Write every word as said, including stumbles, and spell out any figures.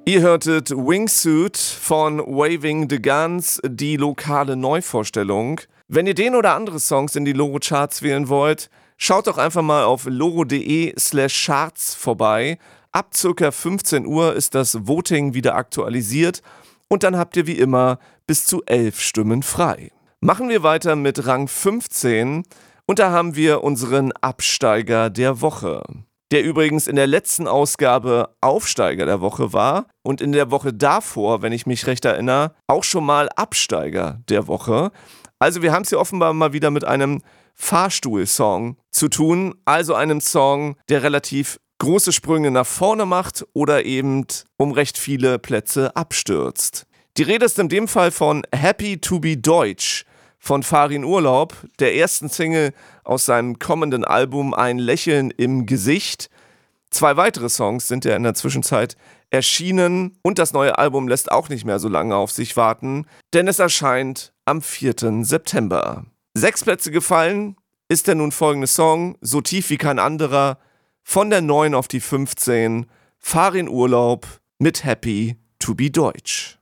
Ihr hörtet Wingsuit von Waving the Guns, die lokale Neuvorstellung. Wenn ihr den oder andere Songs in die Loro-Charts wählen wollt, schaut doch einfach mal auf loro.de slash charts vorbei. Ab ca. fünfzehn Uhr ist das Voting wieder aktualisiert und dann habt ihr wie immer bis zu elf Stimmen frei. Machen wir weiter mit Rang fünfzehn und da haben wir unseren Absteiger der Woche, der übrigens in der letzten Ausgabe Aufsteiger der Woche war und in der Woche davor, wenn ich mich recht erinnere, auch schon mal Absteiger der Woche. Also wir haben es hier offenbar mal wieder mit einem Fahrstuhl-Song zu tun, also einem Song, der relativ große Sprünge nach vorne macht oder eben um recht viele Plätze abstürzt. Die Rede ist in dem Fall von Happy to be Deutsch von Farin Urlaub, der ersten Single aus seinem kommenden Album Ein Lächeln im Gesicht. Zwei weitere Songs sind ja in der Zwischenzeit erschienen und das neue Album lässt auch nicht mehr so lange auf sich warten, denn es erscheint am vierten September. Sechs Plätze gefallen ist der nun folgende Song, So tief wie kein anderer, von der neun auf die fünfzehn, Farin Urlaub mit Happy to be Deutsch.